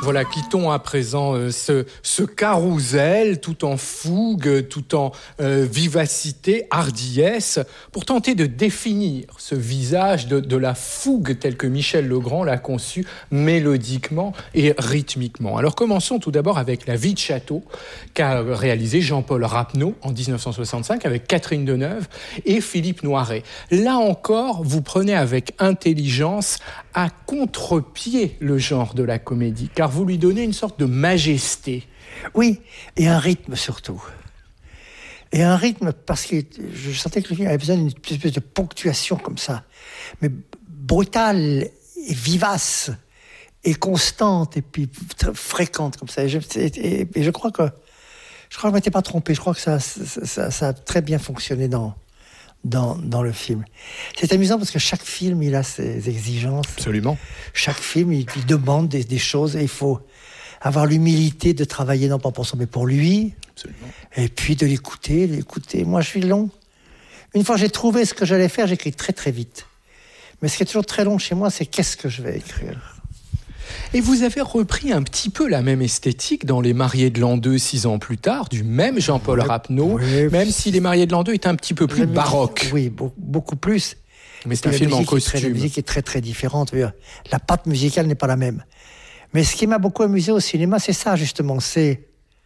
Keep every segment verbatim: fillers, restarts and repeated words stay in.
voilà, quittons à présent euh, ce, ce carrousel tout en fougue, tout en euh, vivacité, hardiesse, pour tenter de définir ce visage de, de la fougue tel que Michel Legrand l'a conçu mélodiquement et rythmiquement. Alors commençons tout d'abord avec La vie de château qu'a réalisé Jean-Paul Rapneau en dix-neuf cent soixante-cinq avec Catherine Deneuve et Philippe Noiret. Là encore, vous prenez avec intelligence à contre-pied le genre de la comédie, car vous lui donnez une sorte de majesté. Oui, et un rythme surtout. Et un rythme parce que je sentais que le film avait besoin d'une espèce de ponctuation comme ça, mais brutale et vivace et constante et puis très fréquente comme ça. Et je, et, et je crois que je crois que je m'étais pas trompé. Je crois que ça, ça, ça, ça a très bien fonctionné dans. Dans, dans le film. C'est amusant parce que chaque film, il a ses exigences. Absolument. Chaque film, il, il demande des, des choses et il faut avoir l'humilité de travailler, non pas pour soi, mais pour lui. Absolument. Et puis de l'écouter, l'écouter. Moi, je suis long. Une fois que j'ai trouvé ce que j'allais faire, j'écris très très vite. Mais ce qui est toujours très long chez moi, c'est qu'est-ce que je vais écrire. Et vous avez repris un petit peu la même esthétique dans Les Mariés de l'an deux, six ans plus tard, du même Jean-Paul oui, Rapneau, oui, même si Les Mariés de l'an deux est un petit peu plus baroque. Oui, beaucoup plus. Mais c'est un film en costume. Très, la musique est très très différente. La patte musicale n'est pas la même. Mais ce qui m'a beaucoup amusé au cinéma, c'est ça justement. C'est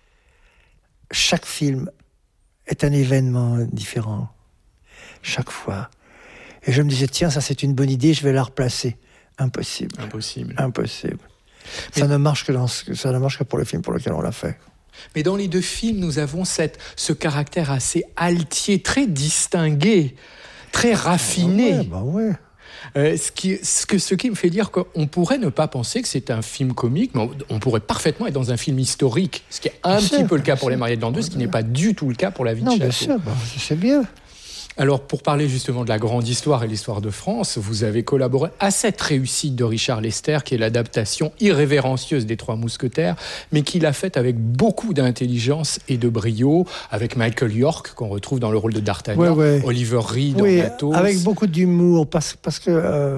chaque film est un événement différent. Chaque fois. Et je me disais, tiens, ça c'est une bonne idée, je vais la replacer. Impossible. Impossible. Impossible. Mais ça ne marche que dans ce, ça ne marche que pour le film pour lequel on l'a fait. Mais dans les deux films, nous avons cette, ce caractère assez altier, très distingué, très raffiné. Bah ouais, bah ouais. Euh, ce, qui, ce, que, ce qui me fait dire qu'on pourrait ne pas penser que c'est un film comique, mais on, on pourrait parfaitement être dans un film historique, ce qui est un bien petit sûr, peu le cas pour Les Mariés de l'an deux, ce qui n'est pas du tout le cas pour La vie non, de château. Non, bien sûr, bah, c'est bien. Alors, pour parler justement de la grande histoire et l'histoire de France, vous avez collaboré à cette réussite de Richard Lester, qui est l'adaptation irrévérencieuse des Trois Mousquetaires, mais qu'il a faite avec beaucoup d'intelligence et de brio, avec Michael York, qu'on retrouve dans le rôle de D'Artagnan, ouais, ouais. Oliver Reed oui, en Athos. Avec beaucoup d'humour, parce, parce que euh,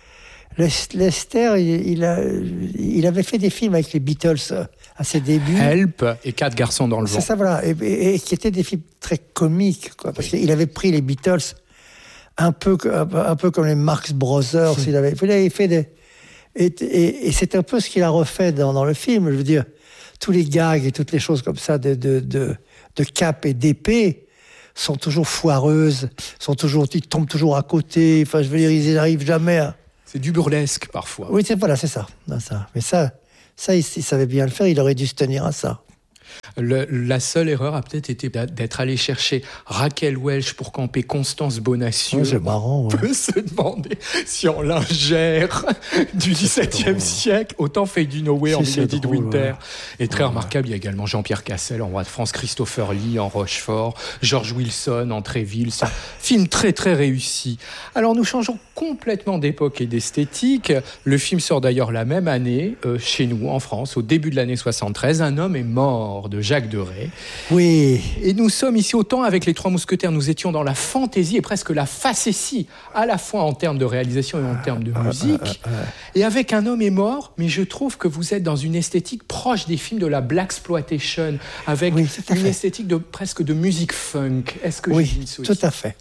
Lester, il, il, a, il avait fait des films avec les Beatles euh, à ses débuts. Help et Quatre garçons dans le vent. C'est ça, voilà. Et, et, et qui étaient des films très comiques, quoi. Parce oui. qu'il avait pris les Beatles un peu, un peu comme les Marx Brothers. Mmh. Il, avait, il avait fait des... Et, et, et c'est un peu ce qu'il a refait dans, dans le film. Je veux dire, tous les gags et toutes les choses comme ça de, de, de, de cap et d'épée sont toujours foireuses, sont toujours, ils tombent toujours à côté. Enfin, je veux dire, ils n'arrivent jamais à... C'est du burlesque, parfois. Oui, c'est, voilà, c'est ça. Non, ça. Mais ça... Ça, il, il savait bien le faire, il aurait dû se tenir à ça. Le, la seule erreur a peut-être été d'être allé chercher Raquel Welch pour camper Constance Bonacieux. Oui, c'est marrant. On ouais. peut se demander si en lingère du dix-septième siècle, autant Fade You Nowhere en Lady de Winter. Ouais. Et très ouais. remarquable, il y a également Jean-Pierre Cassel en Roi de France, Christopher Lee en Rochefort, George Wilson en Tréville. C'est un film très très réussi. Alors nous changeons complètement d'époque et d'esthétique. Le film sort d'ailleurs la même année, euh, chez nous, en France, au début de l'année soixante-treize. Un homme est mort de Jacques Deray. Oui. Et nous sommes ici, autant avec Les Trois Mousquetaires, nous étions dans la fantaisie et presque la facétie, à la fois en termes de réalisation et en termes de musique. Euh, euh, euh. Et avec Un homme est mort, mais je trouve que vous êtes dans une esthétique proche des films de la blaxploitation, avec oui, une fait. esthétique de, presque de musique funk. Est-ce que oui, je dis ça tout à fait.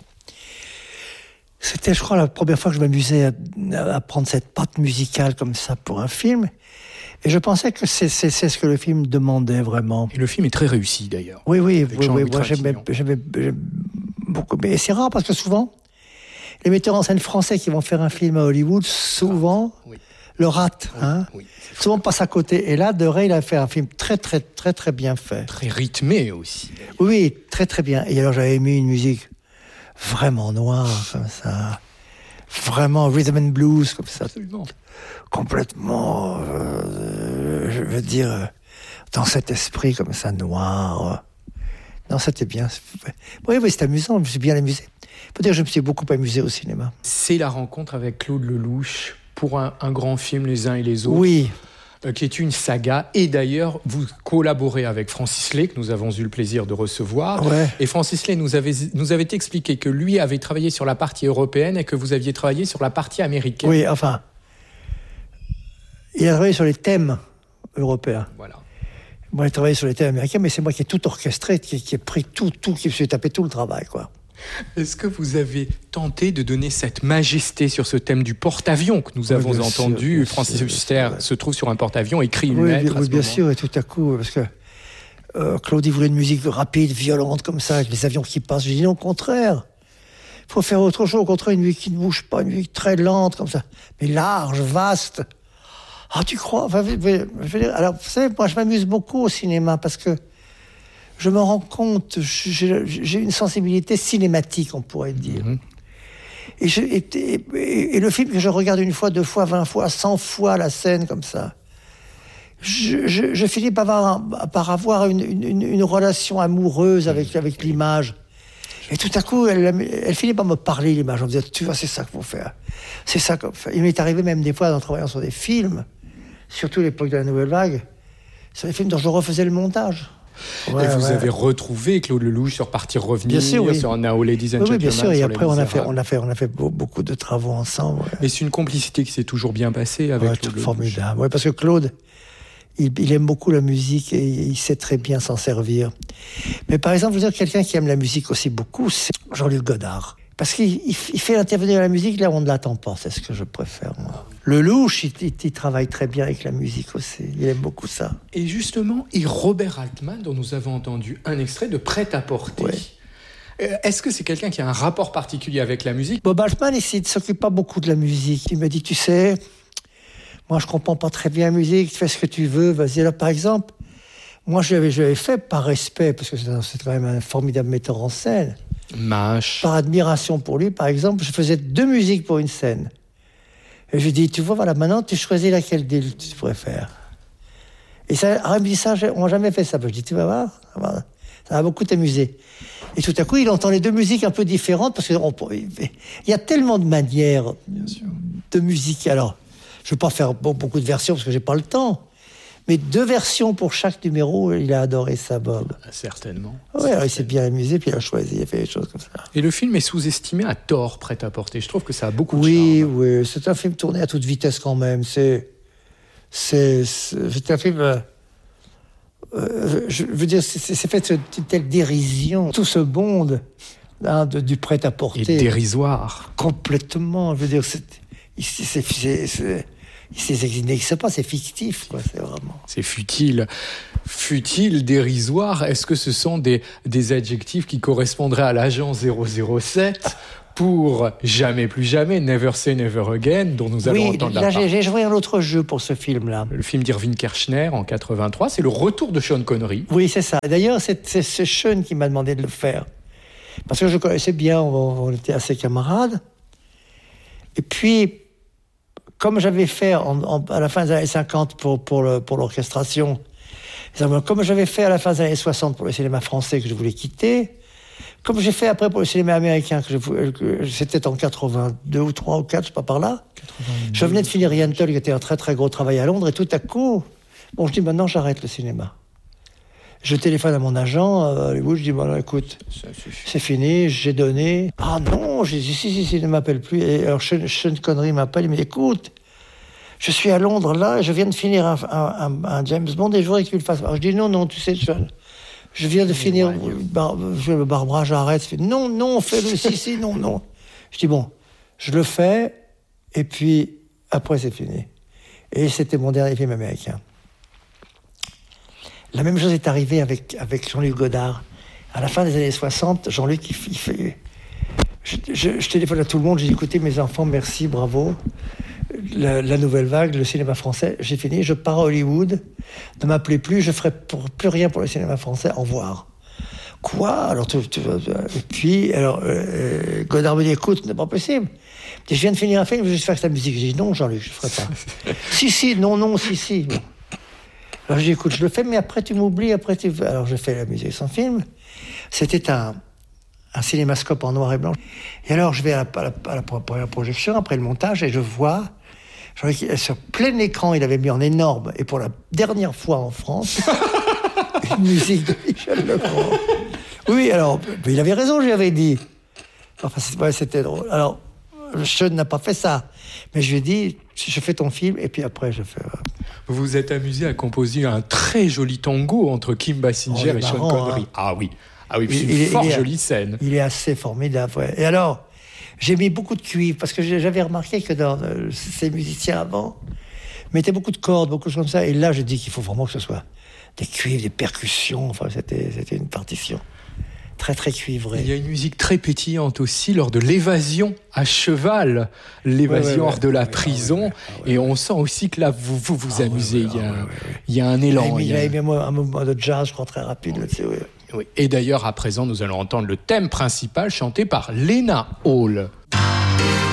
C'était, je crois, la première fois que je m'amusais à, à prendre cette patte musicale comme ça pour un film. Et je pensais que c'est, c'est, c'est ce que le film demandait vraiment. Et le film est très réussi d'ailleurs. Oui, oui, oui, oui moi j'aimais, j'aimais, j'aimais beaucoup. Mais c'est rare parce que souvent, les metteurs en scène français qui vont faire un film à Hollywood, souvent, ah, oui. le ratent. Oui, hein oui, souvent passent à côté. Et là, Deray, il a fait un film très, très, très, très bien fait. Très rythmé aussi. Oui, très, très bien. Et alors j'avais mis une musique vraiment noire, comme ça. Vraiment rhythm and blues, comme ça. Absolument. Complètement, euh, je veux dire, dans cet esprit comme ça, noir. Non, c'était bien. Oui, oui, c'était amusant, je me suis bien amusé. Il faut dire que je me suis beaucoup amusé au cinéma. C'est la rencontre avec Claude Lelouch pour un, un grand film, Les uns et les autres. Oui. Euh, qui est une saga. Et d'ailleurs, vous collaborez avec Francis Lay, que nous avons eu le plaisir de recevoir. Ouais. Et Francis Lay nous avait, nous avait expliqué que lui avait travaillé sur la partie européenne et que vous aviez travaillé sur la partie américaine. Oui, enfin... Il a travaillé sur les thèmes européen. Voilà. Moi, j'ai travaillé sur les thèmes américains, mais c'est moi qui ai tout orchestré, qui, qui ai pris tout, tout, qui me suis tapé tout le travail, quoi. Est-ce que vous avez tenté de donner cette majesté sur ce thème du porte-avions que nous avons oui, entendu? sûr, Francis sûr, Huster ouais. se trouve sur un porte-avions, écrit une oui, lettre. Oui, à ce bien moment. sûr, et tout à coup, parce que euh, Claude, il voulait une musique rapide, violente, comme ça, avec les avions qui passent. J'ai dit non, au contraire. Il faut faire autre chose, au contraire, une musique qui ne bouge pas, une musique très lente, comme ça, mais large, vaste. Ah, tu crois enfin, je veux dire, alors, vous savez, moi, je m'amuse beaucoup au cinéma, parce que je me rends compte, j'ai, j'ai une sensibilité cinématique, on pourrait dire. Mm-hmm. Et, je, et, et, et le film que je regarde une fois, deux fois, vingt fois, cent fois la scène comme ça, je, je, je finis par avoir, par avoir une, une, une relation amoureuse avec, avec l'image. Et tout à coup, elle, elle finit par me parler, l'image. On me dit, tu vois, c'est ça qu'il faut faire. C'est ça qu'on fait. Il m'est arrivé même des fois, en travaillant sur des films, surtout à l'époque de la Nouvelle Vague, sur des films dont je refaisais le montage. Ouais, et vous ouais. avez retrouvé Claude Lelouch sur Partir Revenir, sûr, oui. sur Now Ladies and oui, Gentlemen. Oui, bien sûr, et après on a, fait, on a fait, on a fait beaucoup de travaux ensemble. Ouais. Et c'est une complicité qui s'est toujours bien passée avec ouais, Claude Lelouch. Formidable, ouais, parce que Claude, il, il aime beaucoup la musique et il sait très bien s'en servir. Mais par exemple, je veux dire, quelqu'un qui aime la musique aussi beaucoup, c'est Jean-Luc Godard. Parce qu'il il, il fait intervenir la musique là où on ne l'attend pas, c'est ce que je préfère, moi. Lelouch, il, il, il travaille très bien avec la musique aussi, il aime beaucoup ça. Et justement, et Robert Altman, dont nous avons entendu un extrait de Prêt-à-porter. Ouais. Est-ce que c'est quelqu'un qui a un rapport particulier avec la musique? Bob Altman, il ne s'occupe pas beaucoup de la musique. Il me dit, tu sais, moi je ne comprends pas très bien la musique, fais ce que tu veux, vas-y. Là, par exemple, moi je l'avais, je l'avais fait par respect, parce que c'est, c'est quand même un formidable metteur en scène. Mâche. Par admiration pour lui, par exemple, je faisais deux musiques pour une scène. Et je lui dis, tu vois, voilà, maintenant, tu choisis laquelle des tu pourrais faire. Et ça, il me dit ça, on n'a jamais fait ça. Je dis, tu vas voir, ça va beaucoup t'amuser. Et tout à coup, il entend les deux musiques un peu différentes, parce qu'il y a tellement de manières de musique. Alors, je ne vais pas faire beaucoup de versions, parce que je n'ai pas le temps. Mais deux versions pour chaque numéro, il a adoré ça, Bob. Certainement. Oui, il s'est bien amusé, puis il a choisi, il a fait des choses comme ça. Et le film est sous-estimé à tort, Prêt-à-porter. Je trouve que ça a beaucoup de oui, charme. Oui, oui, c'est un film tourné à toute vitesse quand même. C'est, c'est, c'est, c'est un film... Euh, euh, je veux dire, c'est, c'est fait une telle dérision. Tout ce monde hein, de, du Prêt-à-porter... Et dérisoire. Complètement, je veux dire, c'est... c'est, c'est, c'est, c'est C'est, c'est, c'est pas, c'est fictif, quoi, c'est vraiment... C'est futile. Futile, dérisoire, est-ce que ce sont des, des adjectifs qui correspondraient à l'agent zéro zéro sept pour Jamais plus jamais, Never say never again, dont nous allons oui, entendre là, la j'ai, j'ai joué un autre jeu pour ce film-là. Le film d'Irving Kershner en quatre-vingt-trois, c'est le retour de Sean Connery. Oui, c'est ça. D'ailleurs, c'est, c'est, c'est Sean qui m'a demandé de le faire. Parce que je le connaissais bien, on, on était assez camarades. Et puis... Comme j'avais fait en, en, à la fin des années cinquante pour, pour, le, pour l'orchestration, comme j'avais fait à la fin des années soixante pour le cinéma français que je voulais quitter, comme j'ai fait après pour le cinéma américain, que, je, que c'était en quatre-vingt-deux ou trois ou quatre, je sais pas par là, quatre-vingt-deux, je venais de finir Yentl, qui était un très très gros travail à Londres, et tout à coup, bon, je dis maintenant j'arrête le cinéma. Je téléphone à mon agent à Hollywood, je dis bon, écoute, c'est fini, j'ai donné. Ah non, j'ai dit si, si, si, il ne m'appelle plus. Et alors Sean, Sean Connery m'appelle, il me dit écoute, je suis à Londres là, je viens de finir un, un, un, un James Bond et je voudrais que tu le fasses. Alors je dis non, non, tu sais, Sean, je viens de finir ouais, Bar, Barbara, j'arrête. Non, non, fais-le, si, si, non, non. Je dis bon, je le fais et puis après c'est fini. Et c'était mon dernier film américain. La même chose est arrivée avec, avec Jean-Luc Godard. À la fin des années soixante, Jean-Luc, il, il fait... Je, je, je téléphone à tout le monde, j'ai dit, écoutez, mes enfants, merci, bravo. La, la Nouvelle Vague, le cinéma français, j'ai fini, je pars à Hollywood. Ne m'appelez plus, je ferai pour, plus rien pour le cinéma français, au revoir. Quoi? Alors, tu, tu, et puis, alors, euh, Godard me dit, écoute, ce n'est pas possible. Je viens de finir un film, je vais juste faire ta musique. J'ai dit, non, Jean-Luc, je ne ferai pas. si, si, non, non, si, si. Bon. Alors je dis, écoute, je le fais, mais après tu m'oublies, après tu... Alors je fais la musique sans film. C'était un, un cinémascope en noir et blanc. Et alors je vais à la, à la, à la, à la projection, après le montage, et je vois, je vois qu'il, sur plein écran, il avait mis en énorme, et pour la dernière fois en France, une musique de Michel Legrand. Oui, alors, il avait raison, je lui avais dit. Enfin, c'était, ouais, c'était drôle. Alors, Sean n'a pas fait ça. Mais je lui ai dit, je fais ton film, et puis après, je fais... vous êtes amusé à composer un très joli tango entre Kim Basinger oh, et Sean marrant, Connery. Hein. Ah oui, ah oui, Il, c'est une il, fort il est, jolie scène. Il est assez formidable, ouais. Et alors, j'ai mis beaucoup de cuivre, parce que j'avais remarqué que dans euh, ces musiciens avant, mettaient beaucoup de cordes, beaucoup de choses comme ça, et là, je dis qu'il faut vraiment que ce soit des cuivres, des percussions, enfin, c'était, c'était une partition très, très cuivrée. Il y a une musique très pétillante aussi lors de l'évasion à cheval, l'évasion ouais, ouais, hors de la ouais, prison, ouais, ouais, ouais, et on sent aussi que là, vous vous, vous ah, amusez, ouais, ouais, il, y a, ah, ouais, ouais, ouais. il y a un élan. Il y a a... aimé un mouvement de jazz, je crois, très rapide oui. là-dessus, oui. Oui. Et d'ailleurs, à présent, nous allons entendre le thème principal chanté par Lena Hall.